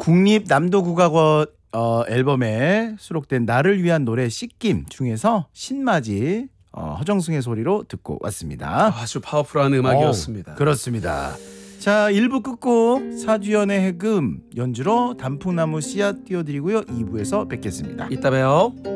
국립남도국악원 앨범에 수록된 나를 위한 노래 씻김 중에서 신맞이 허정승의 소리로 듣고 왔습니다. 아주 파워풀한 음악이었습니다. 그렇습니다. 자, 1부 끝곡 사주연의 해금 연주로 단풍나무 씨앗 띄워드리고요. 2부에서 뵙겠습니다. 이따 봬요.